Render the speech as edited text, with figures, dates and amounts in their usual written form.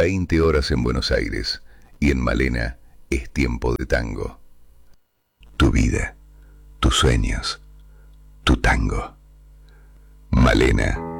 20 horas en Buenos Aires y en Malena es tiempo de tango. Tu vida, tus sueños, tu tango. Malena.